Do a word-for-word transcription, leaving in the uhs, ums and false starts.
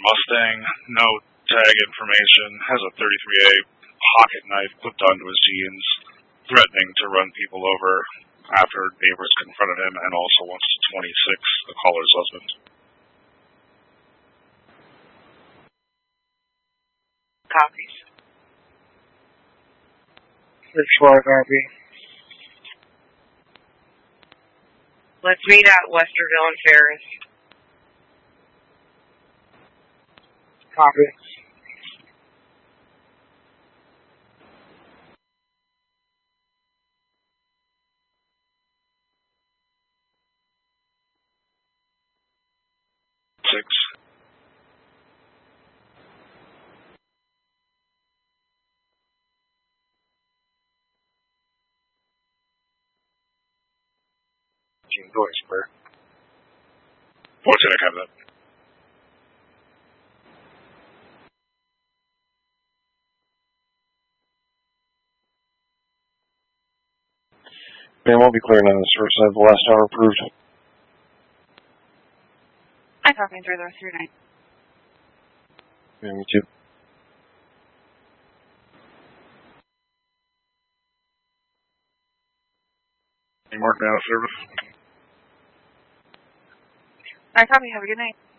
Mustang, no tag information, has a thirty-three A pocket knife clipped onto his jeans, threatening to run people over after neighbors confronted him, and also wants to twenty-six the caller's husband. Copies. six four copy. Let's meet at Westerville and Ferris. Copy. Six. Gene Doisberg. Fourteen, I have that. Man, we'll be clearing on this first. I have the last hour approved. I copy. Enjoy the rest of your night. Yeah, me too. You mark me out of service. I copy. Have a good night.